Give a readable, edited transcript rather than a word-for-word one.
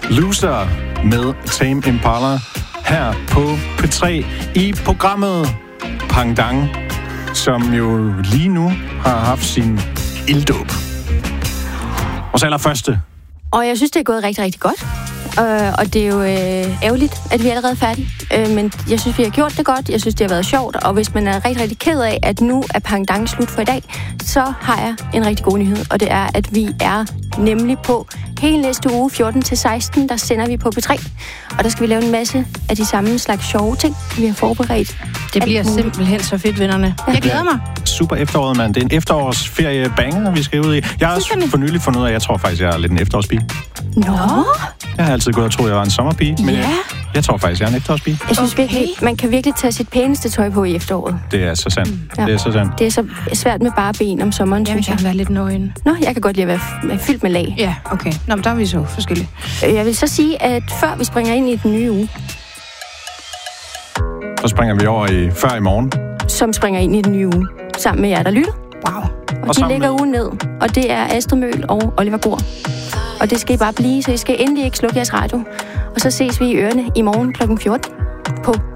Loser med Tame Impala her på P3 i programmet Pangdang, som jo lige nu har haft sin ilddåb. Vores allerførste. Og jeg synes, det er gået rigtig, rigtig godt. Og det er jo ærgerligt, at vi er allerede færdige. Men jeg synes, vi har gjort det godt. Jeg synes, det har været sjovt. Og hvis man er rigtig, rigtig ked af, at nu er Pangdang slut for i dag, så har jeg en rigtig god nyhed. Og det er, at vi er nemlig på hele næste uge, 14-16, der sender vi på P3. Og der skal vi lave en masse af de samme slags sjove ting, vi har forberedt. Det bliver simpelthen så fedt, vennerne. Ja. Jeg glæder mig. Super efteråret, mand. Det er en efterårsferiebanger, vi skal ud i. Jeg har også for nylig fundet ud af, at jeg tror faktisk, jeg er lidt en efterårspige. Nå? Jeg har altid gået og troet, jeg var en sommerpige, men jeg tror faktisk, jeg er en efterårspige. Jeg synes virkelig, man kan virkelig tage sit pæneste tøj på i efteråret. Det er så sandt. Ja. Det er så sandt. Det er så svært med bare ben om sommeren, synes jeg. Jeg kan være lidt nøgen. Nå, jeg kan godt lide at være fyldt med lag. Ja, okay. Nå, men der er vi så forskellige. Jeg vil så sige, at før vi springer ind i den nye uge, så springer vi over før i morgen. Som springer ind i den nye uge, sammen med jer, der lytter. Wow. Og de lægger ugen ned, og det er Astrid Møhl og Oliver Bohr. Og det skal I bare blive, så I skal endelig ikke slukke jeres radio. Og så ses vi i ørene i morgen kl. 14 på